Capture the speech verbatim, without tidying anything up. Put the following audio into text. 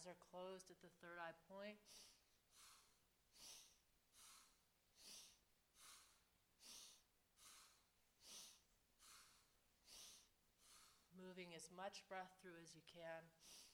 eyes are closed at the third eye point. Moving as much breath through as you can.